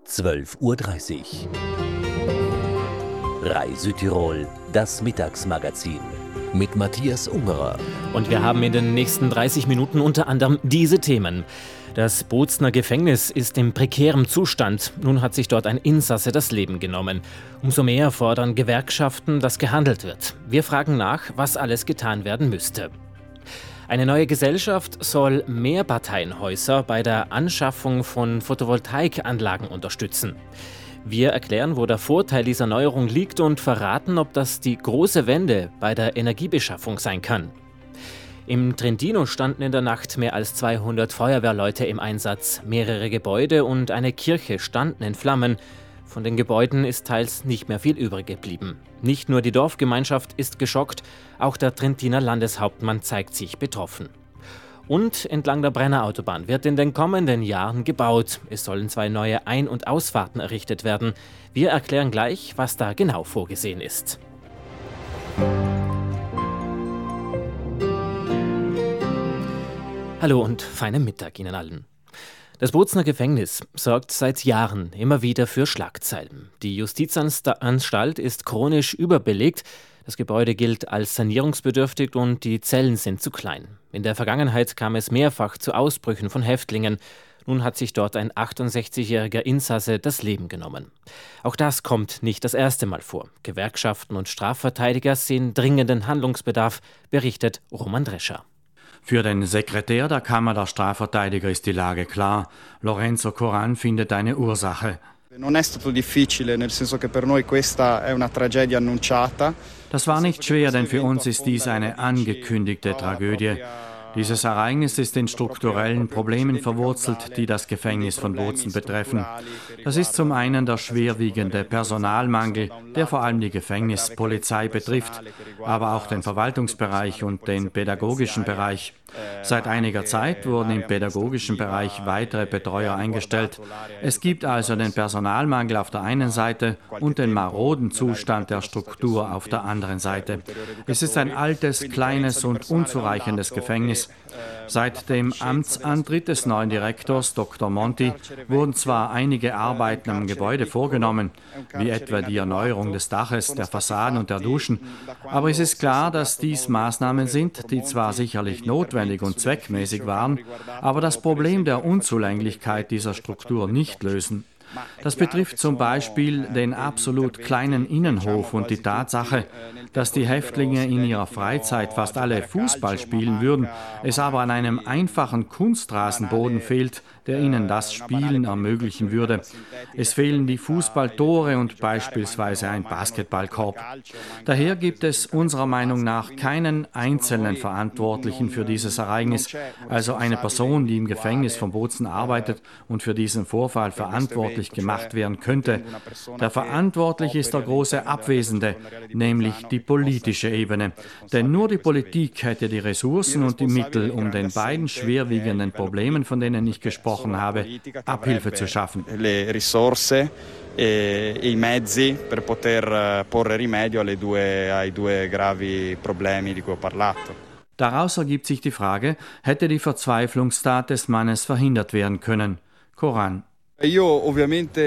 12:30 Uhr. Reise-Tirol, das Mittagsmagazin mit Matthias Ungerer. Und wir haben in den nächsten 30 Minuten unter anderem diese Themen. Das Bozner Gefängnis ist in prekärem Zustand. Nun hat sich dort ein Insasse das Leben genommen. Umso mehr fordern Gewerkschaften, dass gehandelt wird. Wir fragen nach, was alles getan werden müsste. Eine neue Gesellschaft soll Mehrparteienhäuser bei der Anschaffung von Photovoltaikanlagen unterstützen. Wir erklären, wo der Vorteil dieser Neuerung liegt und verraten, ob das die große Wende bei der Energiebeschaffung sein kann. Im Trentino standen in der Nacht mehr als 200 Feuerwehrleute im Einsatz. Mehrere Gebäude und eine Kirche standen in Flammen. Von den Gebäuden ist teils nicht mehr viel übrig geblieben. Nicht nur die Dorfgemeinschaft ist geschockt, auch der Trentiner Landeshauptmann zeigt sich betroffen. Und entlang der Brennerautobahn wird in den kommenden Jahren gebaut. Es sollen 2 neue Ein- und Ausfahrten errichtet werden. Wir erklären gleich, was da genau vorgesehen ist. Hallo und feinen Mittag Ihnen allen. Das Bozner Gefängnis sorgt seit Jahren immer wieder für Schlagzeilen. Die Justizanstalt ist chronisch überbelegt. Das Gebäude gilt als sanierungsbedürftig und die Zellen sind zu klein. In der Vergangenheit kam es mehrfach zu Ausbrüchen von Häftlingen. Nun hat sich dort ein 68-jähriger Insasse das Leben genommen. Auch das kommt nicht das erste Mal vor. Gewerkschaften und Strafverteidiger sehen dringenden Handlungsbedarf, berichtet Roman Drescher. Für den Sekretär der Kammer der Strafverteidiger ist die Lage klar. Lorenzo Coran findet eine Ursache. Das war nicht schwer, denn für uns ist dies eine angekündigte Tragödie. Dieses Ereignis ist in strukturellen Problemen verwurzelt, die das Gefängnis von Bozen betreffen. Das ist zum einen der schwerwiegende Personalmangel, der vor allem die Gefängnispolizei betrifft, aber auch den Verwaltungsbereich und den pädagogischen Bereich. Seit einiger Zeit wurden im pädagogischen Bereich weitere Betreuer eingestellt. Es gibt also den Personalmangel auf der einen Seite und den maroden Zustand der Struktur auf der anderen Seite. Es ist ein altes, kleines und unzureichendes Gefängnis. Seit dem Amtsantritt des neuen Direktors, Dr. Monti, wurden zwar einige Arbeiten am Gebäude vorgenommen, wie etwa die Erneuerung des Daches, der Fassaden und der Duschen, aber es ist klar, dass dies Maßnahmen sind, die zwar sicherlich notwendig und zweckmäßig waren, aber das Problem der Unzulänglichkeit dieser Struktur nicht lösen. Das betrifft zum Beispiel den absolut kleinen Innenhof und die Tatsache, dass die Häftlinge in ihrer Freizeit fast alle Fußball spielen würden, es aber an einem einfachen Kunstrasenboden fehlt, der ihnen das Spielen ermöglichen würde. Es fehlen die Fußballtore und beispielsweise ein Basketballkorb. Daher gibt es unserer Meinung nach keinen einzelnen Verantwortlichen für dieses Ereignis, also eine Person, die im Gefängnis von Bozen arbeitet und für diesen Vorfall verantwortlich gemacht werden könnte. Der Verantwortliche ist der große Abwesende, nämlich die politische Ebene. Denn nur die Politik hätte die Ressourcen und die Mittel, um den beiden schwerwiegenden Problemen, von denen ich gesprochen habe, Abhilfe zu schaffen. Le risorse e i mezzi per poter porre rimedio ai due gravi problemi di cui ho parlato. Daraus ergibt sich die Frage, hätte die Verzweiflungstat des Mannes verhindert werden können? Coran. Ich habe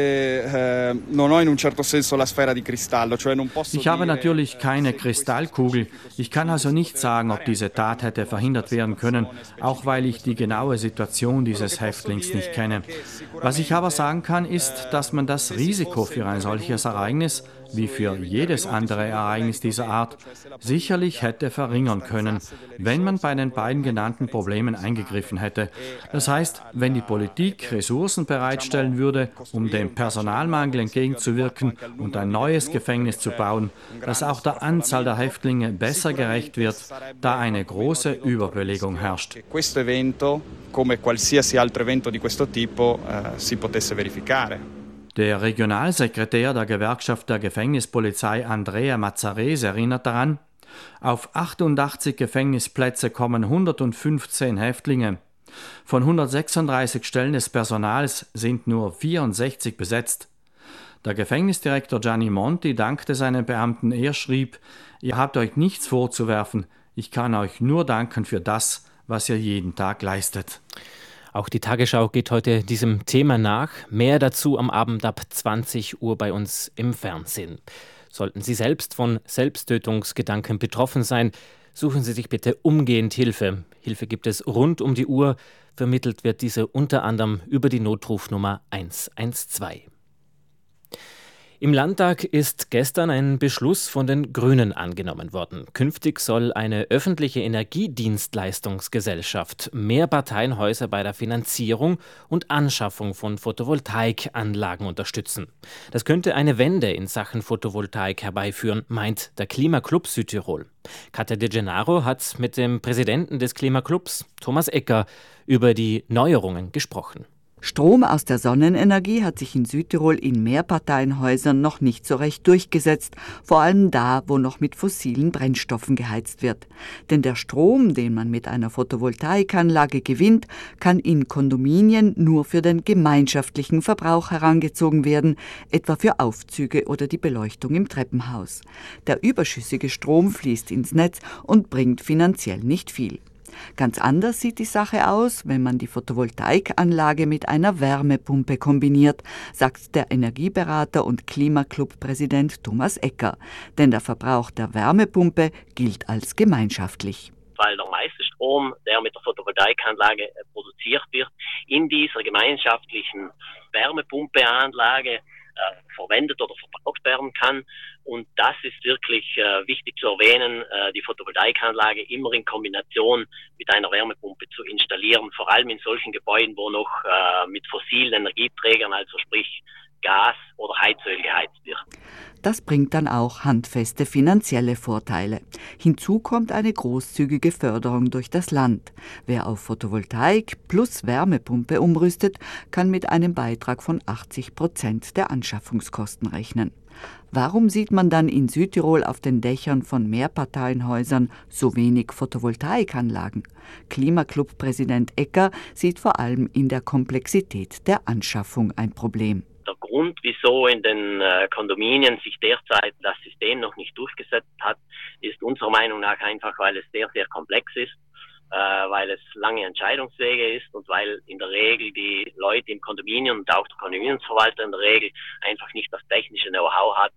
natürlich keine Kristallkugel. Ich kann also nicht sagen, ob diese Tat hätte verhindert werden können, auch weil ich die genaue Situation dieses Häftlings nicht kenne. Was ich aber sagen kann, ist, dass man das Risiko für ein solches Ereignis, wie für jedes andere Ereignis dieser Art, sicherlich hätte verringern können, wenn man bei den beiden genannten Problemen eingegriffen hätte. Das heißt, wenn die Politik Ressourcen bereitstellen würde, um dem Personalmangel entgegenzuwirken und ein neues Gefängnis zu bauen, das auch der Anzahl der Häftlinge besser gerecht wird, da eine große Überbelegung herrscht. Questo evento, come qualsiasi altro evento di questo tipo, si potesse verificare. Der Regionalsekretär der Gewerkschaft der Gefängnispolizei Andrea Mazzarese erinnert daran, auf 88 Gefängnisplätze kommen 115 Häftlinge. Von 136 Stellen des Personals sind nur 64 besetzt. Der Gefängnisdirektor Gianni Monti dankte seinen Beamten. Er schrieb: Ihr habt euch nichts vorzuwerfen, ich kann euch nur danken für das, was ihr jeden Tag leistet. Auch die Tagesschau geht heute diesem Thema nach. Mehr dazu am Abend ab 20 Uhr bei uns im Fernsehen. Sollten Sie selbst von Selbsttötungsgedanken betroffen sein, suchen Sie sich bitte umgehend Hilfe. Hilfe gibt es rund um die Uhr. Vermittelt wird diese unter anderem über die Notrufnummer 112. Im Landtag ist gestern ein Beschluss von den Grünen angenommen worden. Künftig soll eine öffentliche Energiedienstleistungsgesellschaft Mehrparteienhäuser bei der Finanzierung und Anschaffung von Photovoltaikanlagen unterstützen. Das könnte eine Wende in Sachen Photovoltaik herbeiführen, meint der Klimaclub Südtirol. Katja De Gennaro hat mit dem Präsidenten des Klimaclubs, Thomas Ecker, über die Neuerungen gesprochen. Strom aus der Sonnenenergie hat sich in Südtirol in Mehrparteienhäusern noch nicht so recht durchgesetzt, vor allem da, wo noch mit fossilen Brennstoffen geheizt wird. Denn der Strom, den man mit einer Photovoltaikanlage gewinnt, kann in Kondominien nur für den gemeinschaftlichen Verbrauch herangezogen werden, etwa für Aufzüge oder die Beleuchtung im Treppenhaus. Der überschüssige Strom fließt ins Netz und bringt finanziell nicht viel. Ganz anders sieht die Sache aus, wenn man die Photovoltaikanlage mit einer Wärmepumpe kombiniert, sagt der Energieberater und Klimaclub-Präsident Thomas Ecker. Denn der Verbrauch der Wärmepumpe gilt als gemeinschaftlich. Weil der meiste Strom, der mit der Photovoltaikanlage produziert wird, in dieser gemeinschaftlichen Wärmepumpeanlage verwendet oder verbraucht werden kann. Und das ist wirklich wichtig zu erwähnen, die Photovoltaikanlage immer in Kombination mit einer Wärmepumpe zu installieren, vor allem in solchen Gebäuden, wo noch mit fossilen Energieträgern, also sprich Gas oder Heizöl geheizt wird. Das bringt dann auch handfeste finanzielle Vorteile. Hinzu kommt eine großzügige Förderung durch das Land. Wer auf Photovoltaik plus Wärmepumpe umrüstet, kann mit einem Beitrag von 80% der Anschaffungskosten rechnen. Warum sieht man dann in Südtirol auf den Dächern von Mehrparteienhäusern so wenig Photovoltaikanlagen? Klimaclub-Präsident Ecker sieht vor allem in der Komplexität der Anschaffung ein Problem. Der Grund, wieso in den Kondominien sich derzeit das System noch nicht durchgesetzt hat, ist unserer Meinung nach einfach, weil es sehr, sehr komplex ist, weil es lange Entscheidungswege ist und weil in der Regel die Leute im Kondominium und auch der Kondominiumsverwalter in der Regel einfach nicht das technische Know-how hat,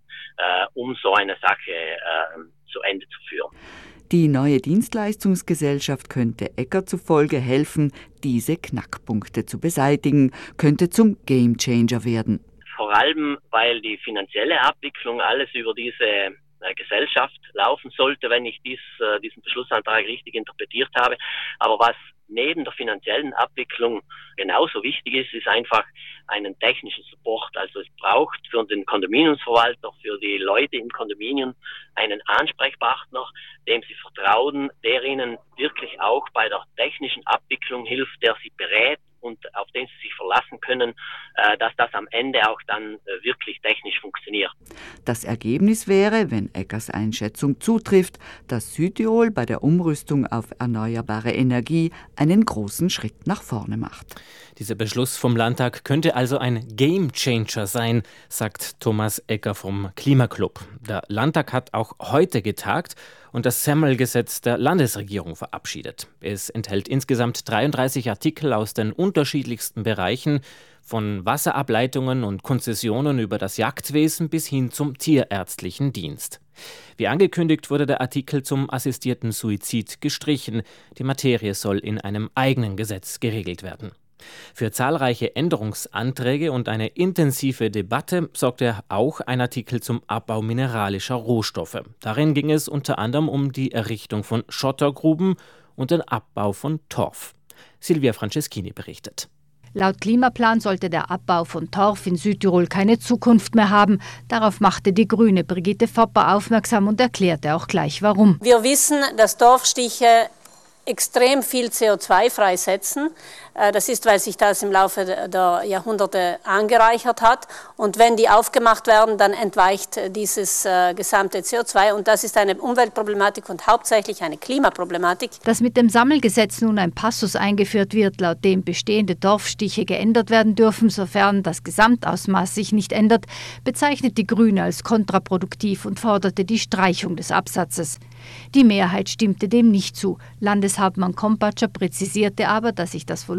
um so eine Sache zu Ende zu führen. Die neue Dienstleistungsgesellschaft könnte Ecker zufolge helfen, diese Knackpunkte zu beseitigen, könnte zum Gamechanger werden. Vor allem, weil die finanzielle Abwicklung alles über diese Gesellschaft laufen sollte, wenn ich diesen Beschlussantrag richtig interpretiert habe. Aber was neben der finanziellen Abwicklung genauso wichtig ist, ist einfach einen technischen Support. Also es braucht für den Kondominiumsverwalter, für die Leute im Kondominium einen Ansprechpartner, dem sie vertrauen, der ihnen wirklich auch bei der technischen Abwicklung hilft, der sie berät und auf den sie sich verlassen können, dass das am Ende auch dann wirklich technisch funktioniert. Das Ergebnis wäre, wenn Eckers Einschätzung zutrifft, dass Südtirol bei der Umrüstung auf erneuerbare Energie einen großen Schritt nach vorne macht. Dieser Beschluss vom Landtag könnte also ein Gamechanger sein, sagt Thomas Ecker vom Klimaclub. Der Landtag hat auch heute getagt und das Semmelgesetz der Landesregierung verabschiedet. Es enthält insgesamt 33 Artikel aus den unterschiedlichsten Bereichen, von Wasserableitungen und Konzessionen über das Jagdwesen bis hin zum tierärztlichen Dienst. Wie angekündigt wurde der Artikel zum assistierten Suizid gestrichen. Die Materie soll in einem eigenen Gesetz geregelt werden. Für zahlreiche Änderungsanträge und eine intensive Debatte sorgte auch ein Artikel zum Abbau mineralischer Rohstoffe. Darin ging es unter anderem um die Errichtung von Schottergruben und den Abbau von Torf. Silvia Franceschini berichtet. Laut Klimaplan sollte der Abbau von Torf in Südtirol keine Zukunft mehr haben. Darauf machte die Grüne Brigitte Fopper aufmerksam und erklärte auch gleich warum. Wir wissen, dass Torfstiche extrem viel CO2 freisetzen. Das ist, weil sich das im Laufe der Jahrhunderte angereichert hat. Und wenn die aufgemacht werden, dann entweicht dieses gesamte CO2. Und das ist eine Umweltproblematik und hauptsächlich eine Klimaproblematik. Dass mit dem Sammelgesetz nun ein Passus eingeführt wird, laut dem bestehende Torfstiche geändert werden dürfen, sofern das Gesamtausmaß sich nicht ändert, bezeichnet die Grüne als kontraproduktiv und forderte die Streichung des Absatzes. Die Mehrheit stimmte dem nicht zu. Landeshauptmann Kompatscher präzisierte aber, dass sich das Volumen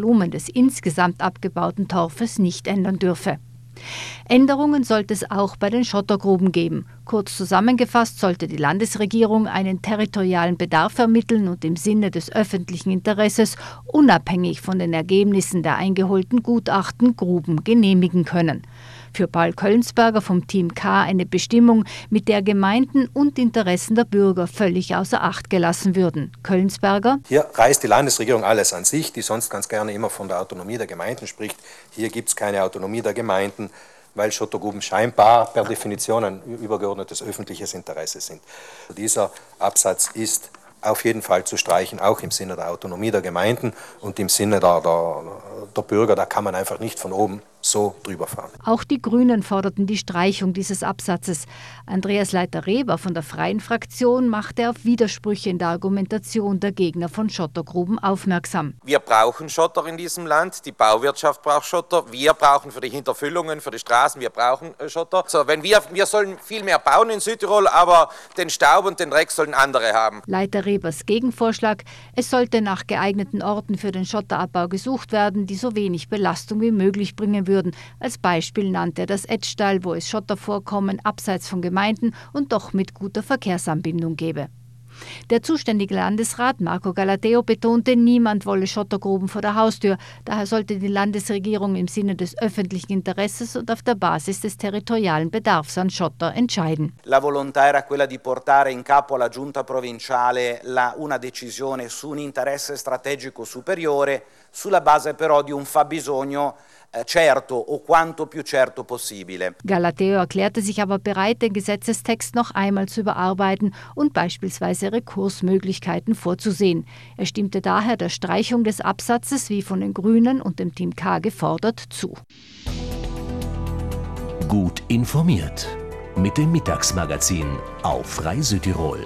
Volumen des insgesamt abgebauten Torfes nicht ändern dürfe. Änderungen sollte es auch bei den Schottergruben geben. Kurz zusammengefasst sollte die Landesregierung einen territorialen Bedarf ermitteln und im Sinne des öffentlichen Interesses unabhängig von den Ergebnissen der eingeholten Gutachten Gruben genehmigen können. Für Paul Kölnsberger vom Team K eine Bestimmung, mit der Gemeinden und Interessen der Bürger völlig außer Acht gelassen würden. Kölnsberger: Hier reißt die Landesregierung alles an sich, die sonst ganz gerne immer von der Autonomie der Gemeinden spricht. Hier gibt es keine Autonomie der Gemeinden, weil Schottergruben scheinbar per Definition ein übergeordnetes öffentliches Interesse sind. Dieser Absatz ist auf jeden Fall zu streichen, auch im Sinne der Autonomie der Gemeinden und im Sinne der Bürger. Da kann man einfach nicht von oben so drüber fahren. Auch die Grünen forderten die Streichung dieses Absatzes. Andreas Leiter-Reber von der Freien Fraktion machte auf Widersprüche in der Argumentation der Gegner von Schottergruben aufmerksam. Wir brauchen Schotter in diesem Land, die Bauwirtschaft braucht Schotter, wir brauchen für die Hinterfüllungen, für die Straßen, wir brauchen Schotter. So, wir sollen viel mehr bauen in Südtirol, aber den Staub und den Dreck sollen andere haben. Leiter Rebers Gegenvorschlag: Es sollte nach geeigneten Orten für den Schotterabbau gesucht werden, die so wenig Belastung wie möglich bringen würden. Als Beispiel nannte er das Etschtal, wo es Schottervorkommen abseits von Gemeinden und doch mit guter Verkehrsanbindung gebe. Der zuständige Landesrat Marco Galateo betonte, niemand wolle Schottergruben vor der Haustür. Daher sollte die Landesregierung im Sinne des öffentlichen Interesses und auf der Basis des territorialen Bedarfs an Schotter entscheiden. La volontà era quella di portare in capo alla giunta provinciale una decisione su un interesse strategico superiore, sulla base però di un fabbisogno certo o quanto più certo possibile. Galateo erklärte sich aber bereit, den Gesetzestext noch einmal zu überarbeiten und beispielsweise Rekursmöglichkeiten vorzusehen. Er stimmte daher der Streichung des Absatzes, wie von den Grünen und dem Team K gefordert, zu. Gut informiert mit dem Mittagsmagazin auf Frei Südtirol.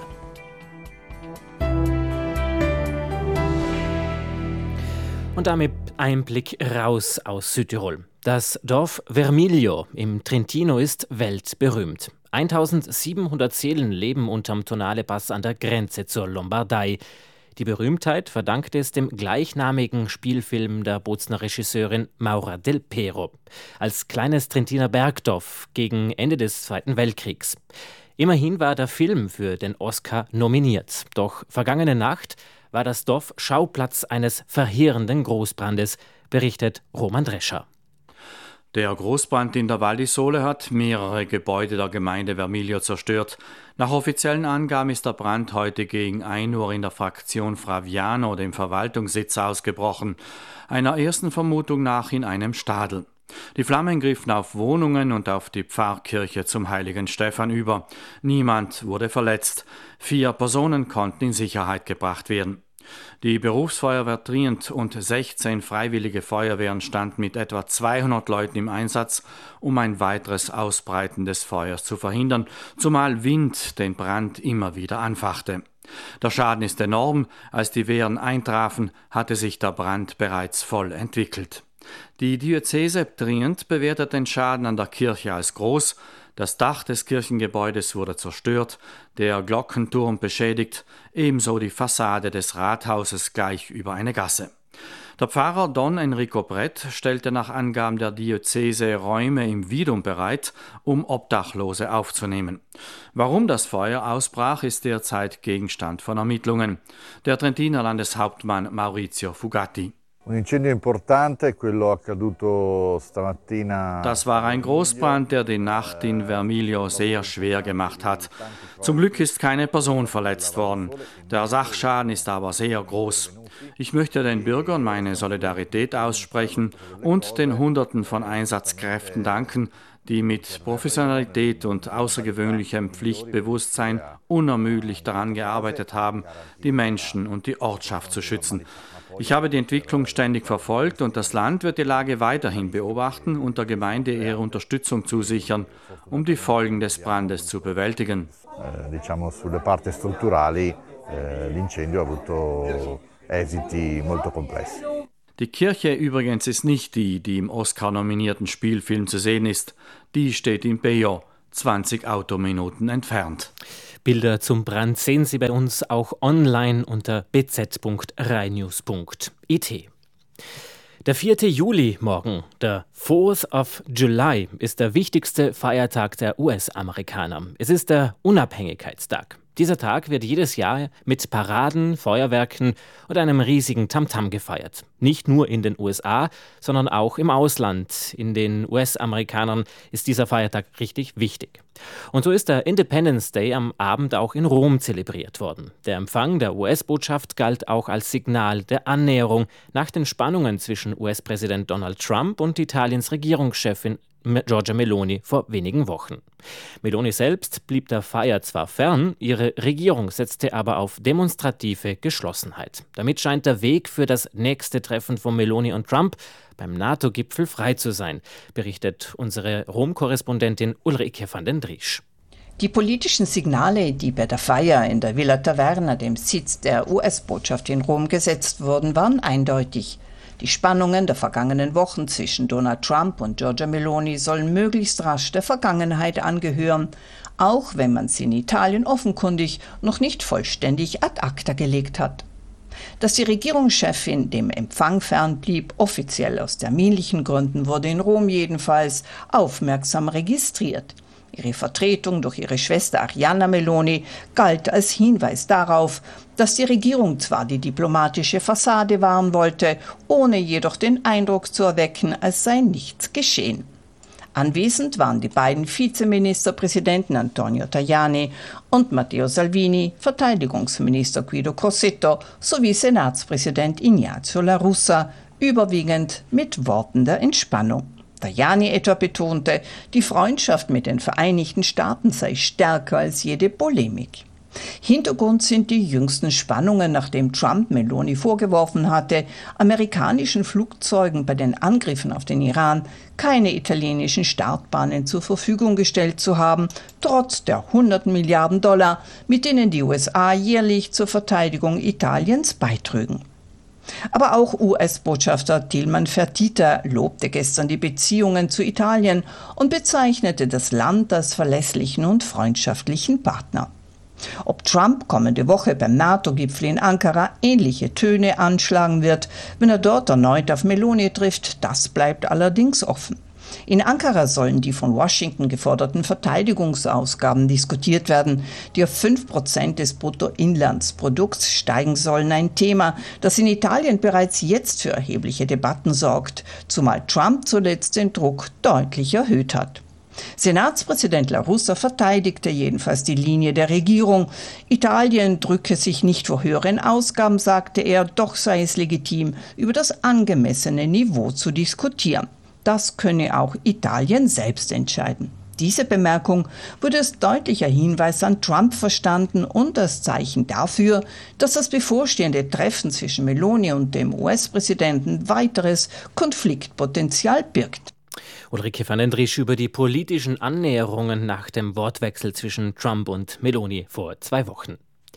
Und damit ein Blick raus aus Südtirol. Das Dorf Vermiglio im Trentino ist weltberühmt. 1700 Seelen leben unterm Tonale-Pass an der Grenze zur Lombardei. Die Berühmtheit verdankt es dem gleichnamigen Spielfilm der Bozner Regisseurin Maura Del Pero. Als kleines Trentiner Bergdorf gegen Ende des Zweiten Weltkriegs. Immerhin war der Film für den Oscar nominiert. Doch vergangene Nacht war das Dorf Schauplatz eines verheerenden Großbrandes, berichtet Roman Drescher. Der Großbrand in der Val di Sole hat mehrere Gebäude der Gemeinde Vermiglio zerstört. Nach offiziellen Angaben ist der Brand heute gegen 1 Uhr in der Fraktion Fraviano, dem Verwaltungssitz, ausgebrochen. Einer ersten Vermutung nach in einem Stadel. Die Flammen griffen auf Wohnungen und auf die Pfarrkirche zum Heiligen Stephan über. Niemand wurde verletzt. 4 Personen konnten in Sicherheit gebracht werden. Die Berufsfeuerwehr Trient und 16 freiwillige Feuerwehren standen mit etwa 200 Leuten im Einsatz, um ein weiteres Ausbreiten des Feuers zu verhindern, zumal Wind den Brand immer wieder anfachte. Der Schaden ist enorm. Als die Wehren eintrafen, hatte sich der Brand bereits voll entwickelt. Die Diözese Trient bewertet den Schaden an der Kirche als groß. Das Dach des Kirchengebäudes wurde zerstört, der Glockenturm beschädigt, ebenso die Fassade des Rathauses gleich über eine Gasse. Der Pfarrer Don Enrico Brett stellte nach Angaben der Diözese Räume im Vidum bereit, um Obdachlose aufzunehmen. Warum das Feuer ausbrach, ist derzeit Gegenstand von Ermittlungen. Der Trentiner Landeshauptmann Maurizio Fugatti. Das war ein Großbrand, der die Nacht in Vermiglio sehr schwer gemacht hat. Zum Glück ist keine Person verletzt worden. Der Sachschaden ist aber sehr groß. Ich möchte den Bürgern meine Solidarität aussprechen und den Hunderten von Einsatzkräften danken, die mit Professionalität und außergewöhnlichem Pflichtbewusstsein unermüdlich daran gearbeitet haben, die Menschen und die Ortschaft zu schützen. Ich habe die Entwicklung ständig verfolgt und das Land wird die Lage weiterhin beobachten und der Gemeinde ihre Unterstützung zusichern, um die Folgen des Brandes zu bewältigen. Sulle parti strutturali l'incendio ha avuto esiti molto complessi. Die Kirche übrigens ist nicht die, die im Oscar-nominierten Spielfilm zu sehen ist. Die steht in Peyo, 20 Autominuten entfernt. Bilder zum Brand sehen Sie bei uns auch online unter bz.rainews.it. Der 4. Juli morgen, der 4th of July, ist der wichtigste Feiertag der US-Amerikaner. Es ist der Unabhängigkeitstag. Dieser Tag wird jedes Jahr mit Paraden, Feuerwerken und einem riesigen Tamtam gefeiert. Nicht nur in den USA, sondern auch im Ausland. In den US-Amerikanern ist dieser Feiertag richtig wichtig. Und so ist der Independence Day am Abend auch in Rom zelebriert worden. Der Empfang der US-Botschaft galt auch als Signal der Annäherung nach den Spannungen zwischen US-Präsident Donald Trump und Italiens Regierungschefin Giorgia Meloni vor wenigen Wochen. Meloni selbst blieb der Feier zwar fern, ihre Regierung setzte aber auf demonstrative Geschlossenheit. Damit scheint der Weg für das nächste Treffen von Meloni und Trump beim NATO-Gipfel frei zu sein, berichtet unsere Rom-Korrespondentin Ulrike van den Driesch. Die politischen Signale, die bei der Feier in der Villa Taverna, dem Sitz der US-Botschaft in Rom, gesetzt wurden, waren eindeutig. Die Spannungen der vergangenen Wochen zwischen Donald Trump und Giorgia Meloni sollen möglichst rasch der Vergangenheit angehören, auch wenn man sie in Italien offenkundig noch nicht vollständig ad acta gelegt hat. Dass die Regierungschefin dem Empfang fernblieb, offiziell aus terminlichen Gründen, wurde in Rom jedenfalls aufmerksam registriert. Ihre Vertretung durch ihre Schwester Arianna Meloni galt als Hinweis darauf, dass die Regierung zwar die diplomatische Fassade wahren wollte, ohne jedoch den Eindruck zu erwecken, als sei nichts geschehen. Anwesend waren die beiden Vizeministerpräsidenten Antonio Tajani und Matteo Salvini, Verteidigungsminister Guido Crosetto sowie Senatspräsident Ignazio La Russa, überwiegend mit Worten der Entspannung. Tajani etwa betonte, die Freundschaft mit den Vereinigten Staaten sei stärker als jede Polemik. Hintergrund sind die jüngsten Spannungen, nachdem Trump Meloni vorgeworfen hatte, amerikanischen Flugzeugen bei den Angriffen auf den Iran keine italienischen Startbahnen zur Verfügung gestellt zu haben, trotz der 100 Milliarden $, mit denen die USA jährlich zur Verteidigung Italiens beitrügen. Aber auch US-Botschafter Tilman Fertitta lobte gestern die Beziehungen zu Italien und bezeichnete das Land als verlässlichen und freundschaftlichen Partner. Ob Trump kommende Woche beim NATO-Gipfel in Ankara ähnliche Töne anschlagen wird, wenn er dort erneut auf Meloni trifft, das bleibt allerdings offen. In Ankara sollen die von Washington geforderten Verteidigungsausgaben diskutiert werden, die auf 5% des Bruttoinlandsprodukts steigen sollen. Ein Thema, das in Italien bereits jetzt für erhebliche Debatten sorgt, zumal Trump zuletzt den Druck deutlich erhöht hat. Senatspräsident La Russa verteidigte jedenfalls die Linie der Regierung. Italien drücke sich nicht vor höheren Ausgaben, sagte er, doch sei es legitim, über das angemessene Niveau zu diskutieren. Das könne auch Italien selbst entscheiden. Diese Bemerkung wurde als deutlicher Hinweis an Trump verstanden und als Zeichen dafür, dass das bevorstehende Treffen zwischen Meloni und dem US-Präsidenten weiteres Konfliktpotenzial birgt. Ulrike van den Driesch über die politischen Annäherungen nach dem Wortwechsel zwischen Trump und Meloni vor 2 Wochen.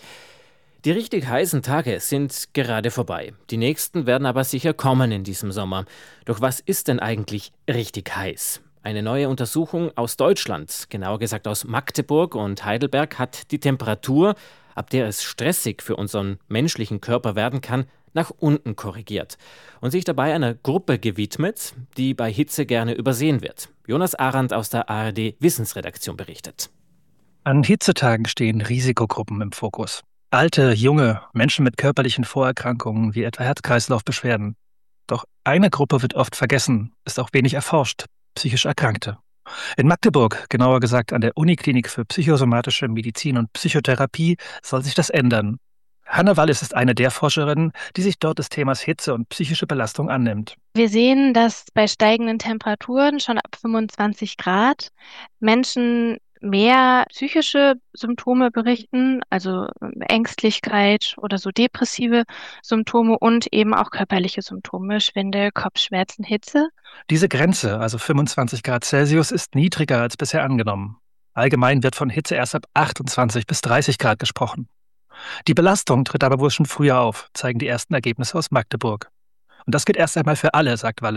Die richtig heißen Tage sind gerade vorbei. Die nächsten werden aber sicher kommen in diesem Sommer. Doch was ist denn eigentlich richtig heiß? Eine neue Untersuchung aus Deutschland, genauer gesagt aus Magdeburg und Heidelberg, hat die Temperatur, ab der es stressig für unseren menschlichen Körper werden kann, nach unten korrigiert und sich dabei einer Gruppe gewidmet, die bei Hitze gerne übersehen wird. Jonas Arendt aus der ARD-Wissensredaktion berichtet. An Hitzetagen stehen Risikogruppen im Fokus. Alte, junge, Menschen mit körperlichen Vorerkrankungen wie etwa Herz-Kreislauf-Beschwerden. Doch eine Gruppe wird oft vergessen, ist auch wenig erforscht: psychisch Erkrankte. In Magdeburg, genauer gesagt an der Uniklinik für psychosomatische Medizin und Psychotherapie, soll sich das ändern. Hanna Wallis ist eine der Forscherinnen, die sich dort des Themas Hitze und psychische Belastung annimmt. Wir sehen, dass bei steigenden Temperaturen schon ab 25 Grad Menschen mehr psychische Symptome berichten, also Ängstlichkeit oder so depressive Symptome und eben auch körperliche Symptome, Schwindel, Kopfschmerzen, Hitze. Diese Grenze, also 25 Grad Celsius, ist niedriger als bisher angenommen. Allgemein wird von Hitze erst ab 28 bis 30 Grad gesprochen. Die Belastung tritt aber wohl schon früher auf, zeigen die ersten Ergebnisse aus Magdeburg. Und das gilt erst einmal für alle, sagt Wallis.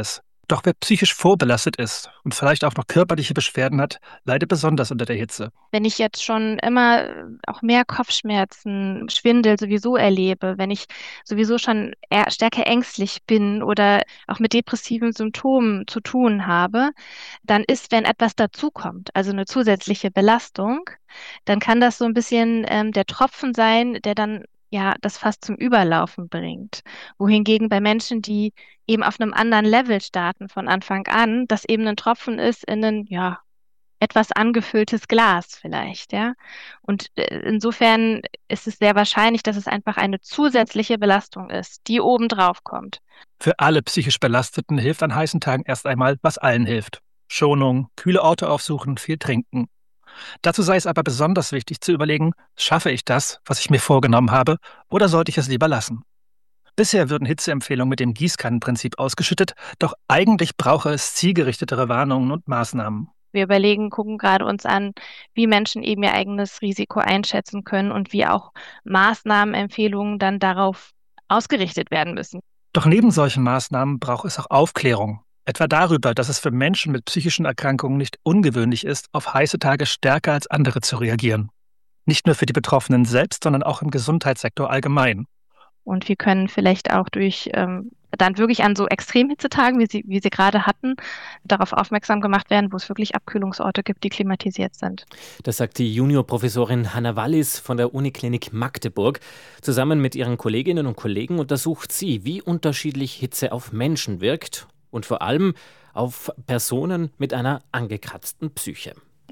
Doch wer psychisch vorbelastet ist und vielleicht auch noch körperliche Beschwerden hat, leidet besonders unter der Hitze. Wenn ich jetzt schon immer auch mehr Kopfschmerzen, Schwindel sowieso erlebe, wenn ich sowieso schon eher stärker ängstlich bin oder auch mit depressiven Symptomen zu tun habe, dann ist, wenn etwas dazukommt, also eine zusätzliche Belastung, dann kann das so ein bisschen der Tropfen sein, der dann das fast zum Überlaufen bringt. Wohingegen bei Menschen, die eben auf einem anderen Level starten von Anfang an, das eben ein Tropfen ist in ein, etwas angefülltes Glas vielleicht, ja. Und insofern ist es sehr wahrscheinlich, dass es einfach eine zusätzliche Belastung ist, die obendrauf kommt. Für alle psychisch Belasteten hilft an heißen Tagen erst einmal, was allen hilft. Schonung, kühle Orte aufsuchen, viel trinken. Dazu sei es aber besonders wichtig zu überlegen, schaffe ich das, was ich mir vorgenommen habe, oder sollte ich es lieber lassen? Bisher würden Hitzeempfehlungen mit dem Gießkannenprinzip ausgeschüttet, doch eigentlich brauche es zielgerichtetere Warnungen und Maßnahmen. Wir gucken gerade uns an, wie Menschen eben ihr eigenes Risiko einschätzen können und wie auch Maßnahmenempfehlungen dann darauf ausgerichtet werden müssen. Doch neben solchen Maßnahmen braucht es auch Aufklärung. Etwa darüber, dass es für Menschen mit psychischen Erkrankungen nicht ungewöhnlich ist, auf heiße Tage stärker als andere zu reagieren. Nicht nur für die Betroffenen selbst, sondern auch im Gesundheitssektor allgemein. Und wir können vielleicht auch durch dann wirklich an so Extremhitzetagen, wie sie gerade hatten, darauf aufmerksam gemacht werden, wo es wirklich Abkühlungsorte gibt, die klimatisiert sind. Das sagt die Juniorprofessorin Hanna Wallis von der Uniklinik Magdeburg. Zusammen mit ihren Kolleginnen und Kollegen untersucht sie, wie unterschiedlich Hitze auf Menschen wirkt und vor allem auf Personen mit einer angekratzten Psyche.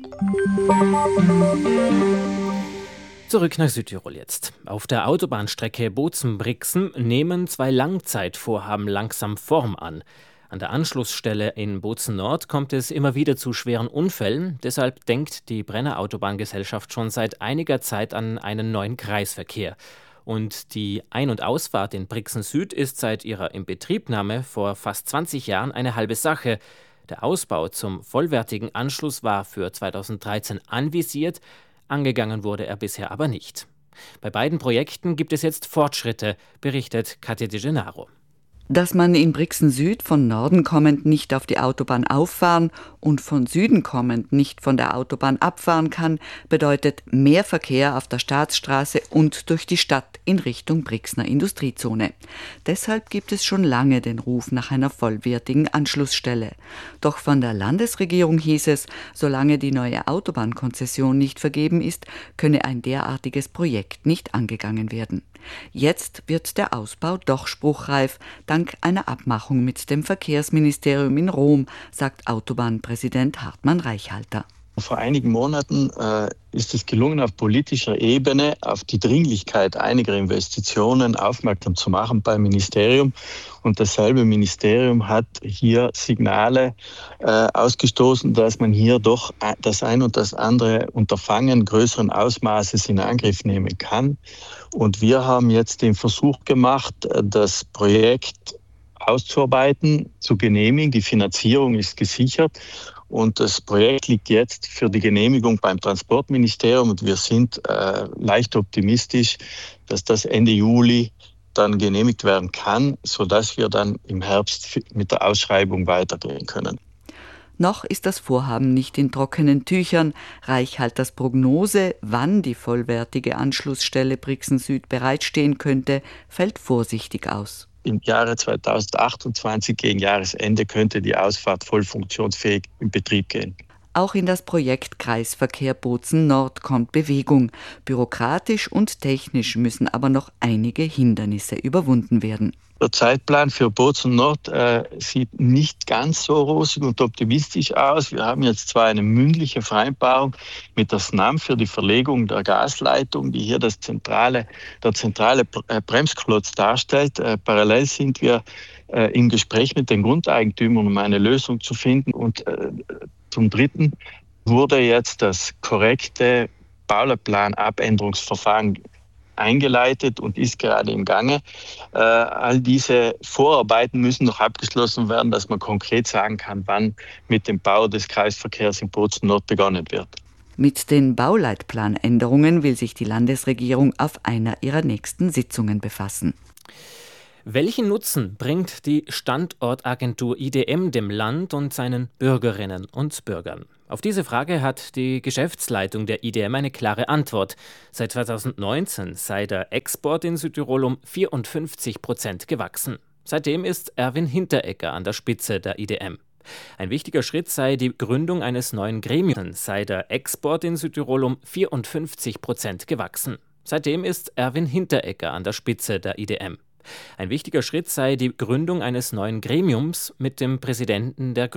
Zurück nach Südtirol jetzt. Auf der Autobahnstrecke Bozen-Brixen nehmen 2 Langzeitvorhaben langsam Form an. An der Anschlussstelle in Bozen-Nord kommt es immer wieder zu schweren Unfällen. Deshalb denkt die Brenner Autobahngesellschaft schon seit einiger Zeit an einen neuen Kreisverkehr. Und die Ein- und Ausfahrt in Brixen Süd ist seit ihrer Inbetriebnahme vor fast 20 Jahren eine halbe Sache. Der Ausbau zum vollwertigen Anschluss war für 2013 anvisiert. Angegangen wurde er bisher aber nicht. Bei beiden Projekten gibt es jetzt Fortschritte, berichtet Katja De Gennaro. Dass man in Brixen Süd von Norden kommend nicht auf die Autobahn auffahren und von Süden kommend nicht von der Autobahn abfahren kann, bedeutet mehr Verkehr auf der Staatsstraße und durch die Stadt in Richtung Brixner Industriezone. Deshalb gibt es schon lange den Ruf nach einer vollwertigen Anschlussstelle. Doch von der Landesregierung hieß es, solange die neue Autobahnkonzession nicht vergeben ist, könne ein derartiges Projekt nicht angegangen werden. Jetzt wird der Ausbau doch spruchreif, dank einer Abmachung mit dem Verkehrsministerium in Rom, sagt Autobahnpräsident Hartmann Reichhalter. Vor einigen Monaten ist es gelungen, auf politischer Ebene auf die Dringlichkeit einiger Investitionen aufmerksam zu machen beim Ministerium. Und dasselbe Ministerium hat hier Signale ausgestoßen, dass man hier doch das ein und das andere Unterfangen größeren Ausmaßes in Angriff nehmen kann. Und wir haben jetzt den Versuch gemacht, das Projekt auszuarbeiten, zu genehmigen. Die Finanzierung ist gesichert. Und das Projekt liegt jetzt für die Genehmigung beim Transportministerium und wir sind leicht optimistisch, dass das Ende Juli dann genehmigt werden kann, sodass wir dann im Herbst mit der Ausschreibung weitergehen können. Noch ist das Vorhaben nicht in trockenen Tüchern. Reichhalters Prognose, wann die vollwertige Anschlussstelle Brixen Süd bereitstehen könnte, fällt vorsichtig aus. Im Jahre 2028 gegen Jahresende könnte die Ausfahrt voll funktionsfähig in Betrieb gehen. Auch in das Projekt Kreisverkehr Bozen Nord kommt Bewegung. Bürokratisch und technisch müssen aber noch einige Hindernisse überwunden werden. Der Zeitplan für Bozen Nord sieht nicht ganz so rosig und optimistisch aus. Wir haben jetzt zwar eine mündliche Vereinbarung mit der SNAM für die Verlegung der Gasleitung, die hier der zentrale Bremsklotz darstellt. Parallel sind wir im Gespräch mit den Grundeigentümern, um eine Lösung zu finden. Und zum Dritten wurde jetzt das korrekte Bauleitplanabänderungsverfahren eingeleitet und ist gerade im Gange. All diese Vorarbeiten müssen noch abgeschlossen werden, dass man konkret sagen kann, wann mit dem Bau des Kreisverkehrs in Bozen Nord begonnen wird. Mit den Bauleitplanänderungen will sich die Landesregierung auf einer ihrer nächsten Sitzungen befassen. Welchen Nutzen bringt die Standortagentur IDM dem Land und seinen Bürgerinnen und Bürgern? Auf diese Frage hat die Geschäftsleitung der IDM eine klare Antwort. Seit 2019 sei der Export in Südtirol um 54% gewachsen. Seitdem ist Erwin Hinteregger an der Spitze der IDM. Ein wichtiger Schritt sei die Gründung eines neuen Gremiums. Sei der Export in Südtirol um 54% gewachsen. Seitdem ist Erwin Hinteregger an der Spitze der IDM. Ein wichtiger Schritt sei die Gründung eines neuen Gremiums mit dem Präsidenten der